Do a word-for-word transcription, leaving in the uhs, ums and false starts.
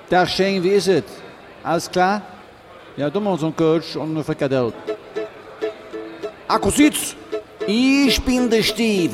Dag Shane, wie ist es? Alles klar? Ja, doe maar zo'n coach und eine Frikadelle. Akku Süd! Ich bin der Steve,